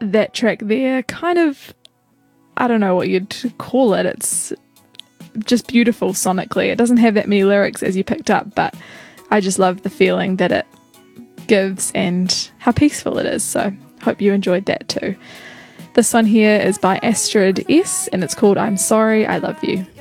that track there, kind of, I don't know what you'd call it. It's just beautiful sonically. It doesn't have that many lyrics, as you picked up, but I just love the feeling that it gives and how peaceful it is. So hope you enjoyed that too. This one here is by Astrid S, and it's called I'm Sorry I Love You.